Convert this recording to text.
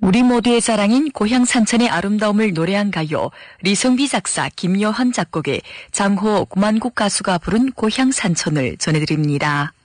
우리 모두의 자랑인 고향 산천의 아름다움을 노래한 가요, 리성비 작사, 김여한 작곡의 장호 구만국 가수가 부른 고향 산천을 전해드립니다.